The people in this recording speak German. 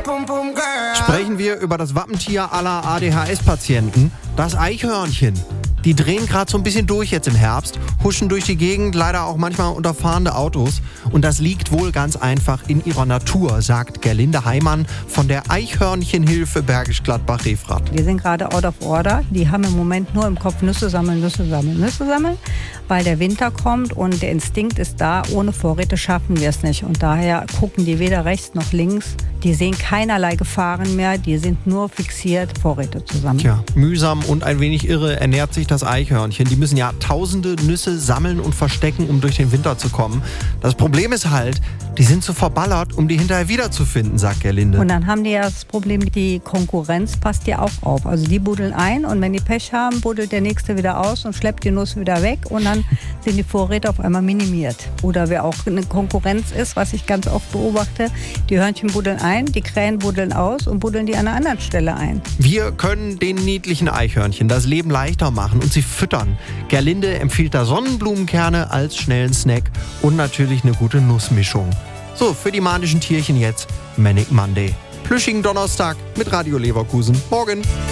Sprechen wir über das Wappentier aller ADHS-Patienten, das Eichhörnchen. Die drehen gerade so ein bisschen durch jetzt im Herbst, huschen durch die Gegend, leider auch manchmal unter fahrende Autos. Und das liegt wohl ganz einfach in ihrer Natur, sagt Gerlinde Heimann von der Eichhörnchenhilfe Bergisch Gladbach-Refrath. Wir sind gerade out of order. Die haben im Moment nur im Kopf Nüsse sammeln, weil der Winter kommt und der Instinkt ist da. Ohne Vorräte schaffen wir es nicht. Und daher gucken die weder rechts noch links. Die sehen keinerlei Gefahren mehr. Die sind nur fixiert, Vorräte zu sammeln. Tja, mühsam und ein wenig irre ernährt sich das Eichhörnchen. Die müssen ja tausende Nüsse sammeln und verstecken, um durch den Winter zu kommen. Das Problem ist halt, die sind zu verballert, um die hinterher wiederzufinden, sagt Gerlinde. Und dann haben die ja das Problem, die Konkurrenz passt ja auch auf. Also die buddeln ein und wenn die Pech haben, buddelt der Nächste wieder aus und schleppt die Nuss wieder weg und dann sind die Vorräte auf einmal minimiert. Oder wer auch eine Konkurrenz ist, was ich ganz oft beobachte, die Hörnchen buddeln ein, die Krähen buddeln aus und buddeln die an einer anderen Stelle ein. Wir können den niedlichen Eichhörnchen das Leben leichter machen und sie füttern. Gerlinde empfiehlt da Sonnenblumenkerne als schnellen Snack und natürlich eine gute Nussmischung. So, für die manischen Tierchen jetzt Manic Monday. Plüschigen Donnerstag mit Radio Leverkusen. Morgen.